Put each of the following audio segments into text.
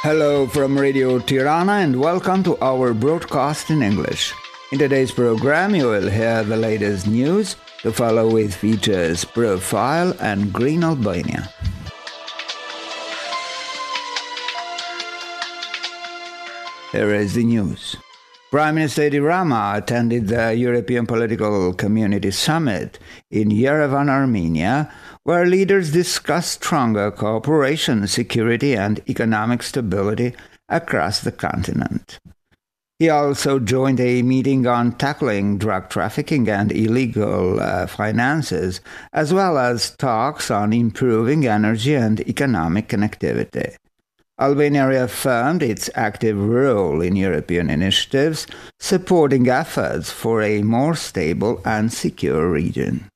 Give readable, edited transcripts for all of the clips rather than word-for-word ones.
Hello from Radio Tirana and welcome to our broadcast in English. In today's program, you will hear the latest news to follow with features Profile and Green Albania. Here is the news. Prime Minister Edi Rama attended the European Political Community Summit in Yerevan, Armenia, where leaders discussed stronger cooperation, security, and economic stability across the continent. He also joined a meeting on tackling drug trafficking and illegal finances, as well as talks on improving energy and economic connectivity. Albania reaffirmed its active role in European initiatives, supporting efforts for a more stable and secure region.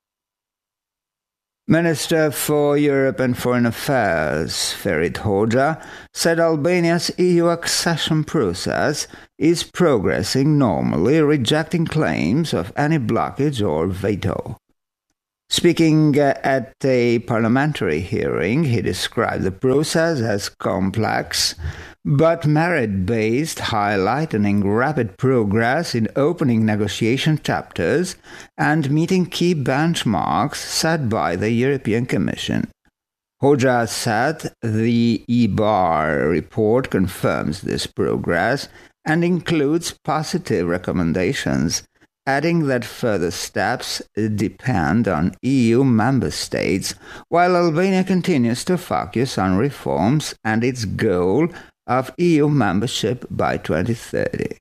Minister for Europe and Foreign Affairs, Ferit Hoxha, said Albania's EU accession process is progressing normally, rejecting claims of any blockage or veto. Speaking at a parliamentary hearing, he described the process as complex but merit-based, highlighting rapid progress in opening negotiation chapters and meeting key benchmarks set by the European Commission. Hoxha said the EBAR report confirms this progress and includes positive recommendations, adding that further steps depend on EU member states, while Albania continues to focus on reforms and its goal of EU membership by 2030.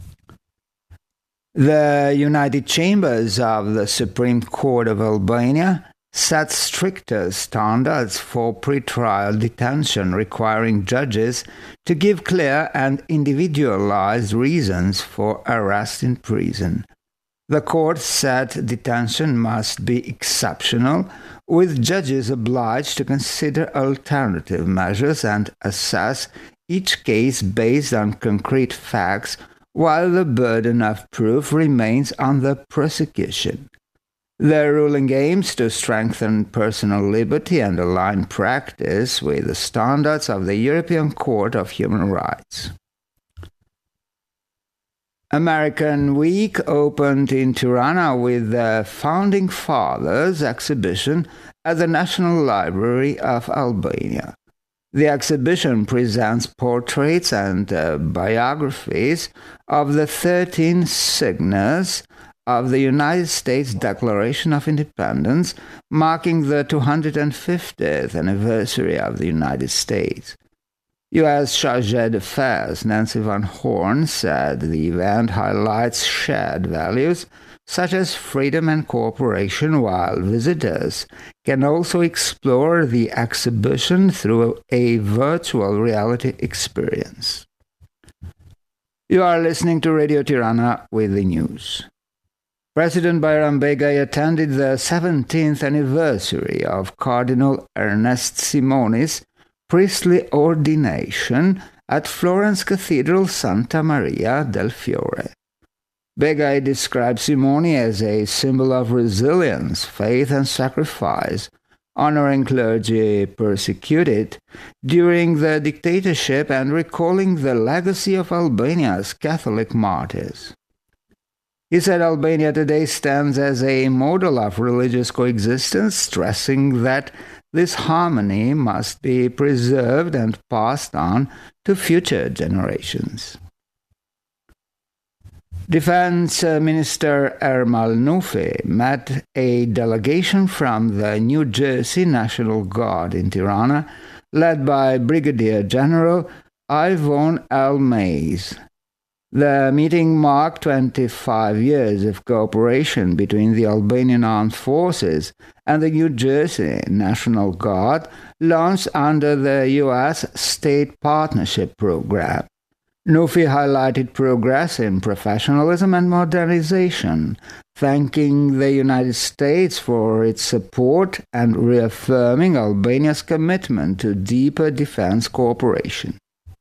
The United Chambers of the Supreme Court of Albania set stricter standards for pretrial detention, requiring judges to give clear and individualized reasons for arrest in prison. The court said detention must be exceptional, with judges obliged to consider alternative measures and assess each case based on concrete facts, while the burden of proof remains on the prosecution. The ruling aims to strengthen personal liberty and align practice with the standards of the European Court of Human Rights. American Week opened in Tirana with the Founding Fathers exhibition at the National Library of Albania. The exhibition presents portraits and biographies of the 13 signers of the United States Declaration of Independence, marking the 250th anniversary of the United States. U.S. Chargé d'Affaires Nancy Van Horn said the event highlights shared values such as freedom and cooperation, while visitors can also explore the exhibition through a virtual reality experience. You are listening to Radio Tirana with the news. President Bayram Begay attended the 17th anniversary of Cardinal Ernest Simonis' priestly ordination at Florence Cathedral Santa Maria del Fiore. Begay described Simoni as a symbol of resilience, faith, and sacrifice, honoring clergy persecuted during the dictatorship and recalling the legacy of Albania's Catholic martyrs. He said Albania today stands as a model of religious coexistence, stressing that this harmony must be preserved and passed on to future generations. Defense Minister Ermal Nufi met a delegation from the New Jersey National Guard in Tirana, led by Brigadier General Yvonne L. Mays. The meeting marked 25 years of cooperation between the Albanian Armed Forces and the New Jersey National Guard, launched under the U.S. State Partnership Program. Nufi highlighted progress in professionalism and modernization, thanking the United States for its support and reaffirming Albania's commitment to deeper defense cooperation.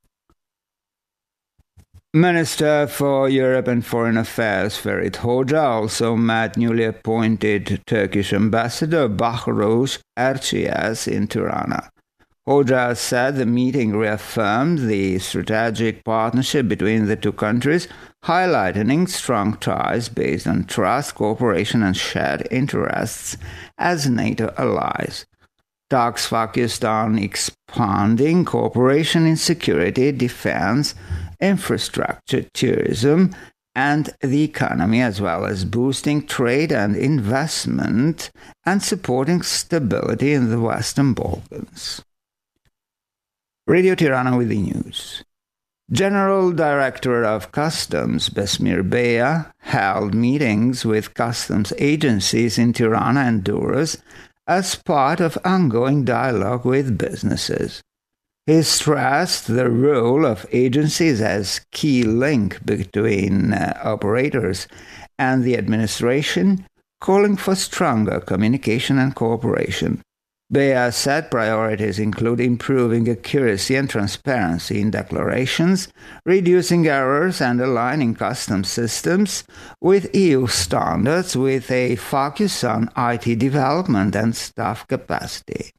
Minister for Europe and Foreign Affairs Ferit Hoxha also met newly appointed Turkish Ambassador Bahrosh Erciyes in Tirana. Hoxha said the meeting reaffirmed the strategic partnership between the two countries, highlighting strong ties based on trust, cooperation, and shared interests as NATO allies. Talks focused on expanding cooperation in security, defense, infrastructure, tourism, and the economy, as well as boosting trade and investment and supporting stability in the Western Balkans. Radio Tirana with the news. General Director of Customs Besmir Bea held meetings with customs agencies in Tirana and Durrës as part of ongoing dialogue with businesses. He stressed the role of agencies as key link between operators and the administration, calling for stronger communication and cooperation. Bea said priorities include improving accuracy and transparency in declarations, reducing errors, and aligning customs systems with EU standards with a focus on IT development and staff capacity.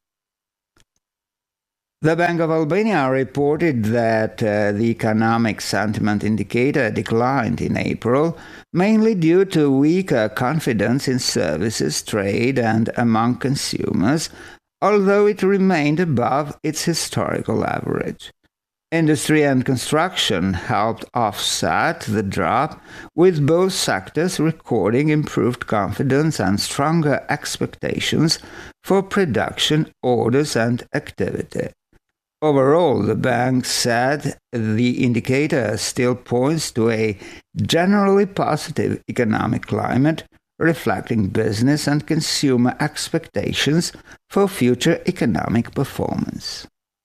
The Bank of Albania reported that the economic sentiment indicator declined in April, mainly due to weaker confidence in services, trade, and among consumers, although it remained above its historical average. Industry and construction helped offset the drop, with both sectors recording improved confidence and stronger expectations for production, orders, and activity. Overall, the bank said the indicator still points to a generally positive economic climate, reflecting business and consumer expectations for future economic performance.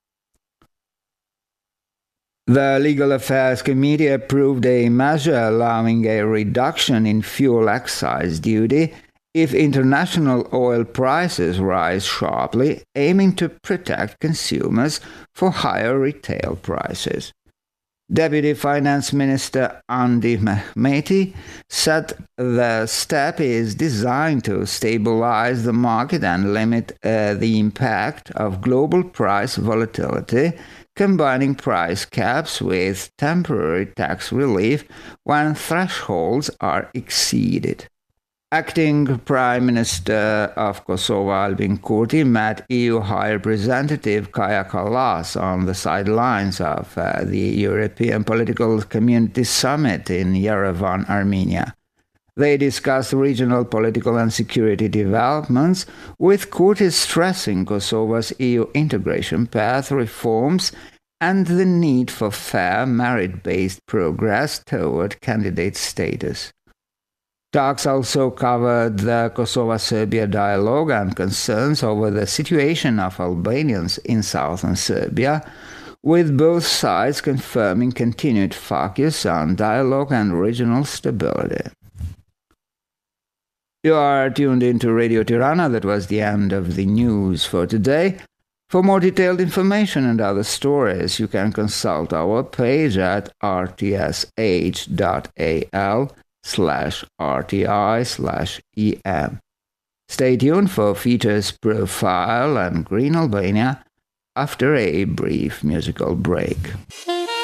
The Legal Affairs Committee approved a measure allowing a reduction in fuel excise duty if international oil prices rise sharply, aiming to protect consumers for higher retail prices. Deputy Finance Minister Andi Mehmeti said the step is designed to stabilize the market and limit the impact of global price volatility, combining price caps with temporary tax relief when thresholds are exceeded. Acting Prime Minister of Kosovo Albin Kurti met EU High Representative Kaja Kallas on the sidelines of the European Political Community Summit in Yerevan, Armenia. They discussed regional political and security developments, with Kurti stressing Kosovo's EU integration path, reforms, and the need for fair, merit-based progress toward candidate status. Talks also covered the Kosovo-Serbia dialogue and concerns over the situation of Albanians in southern Serbia, with both sides confirming continued focus on dialogue and regional stability. You are tuned into Radio Tirana. That was the end of the news for today. For more detailed information and other stories, you can consult our page at rtsh.al/RTI/EM. Stay tuned for features profile and Green Albania after a brief musical break.